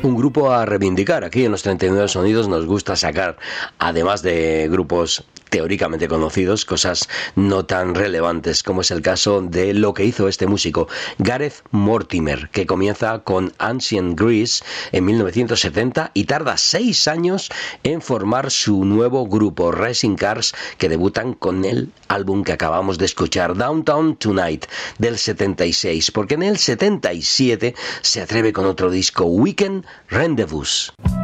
Un grupo a reivindicar. Aquí en los 39 Sonidos nos gusta sacar, además de grupos teóricamente conocidos, cosas no tan relevantes, como es el caso de lo que hizo este músico, Gareth Mortimer, que comienza con Ancient Grease en 1970 y tarda 6 años en formar su nuevo grupo, Racing Cars, que debutan con el álbum que acabamos de escuchar, Downtown Tonight, del 76, porque en el 77 se atreve con otro disco, Weekend Rendezvous.